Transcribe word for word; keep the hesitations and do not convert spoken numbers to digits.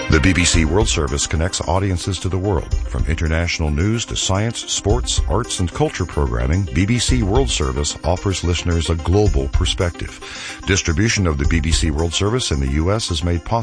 The B B C World Service connects audiences to the world. From international news to science, sports, arts, and culture programming, B B C World Service offers listeners a global perspective. Distribution of the B B C World Service in the U S is made possible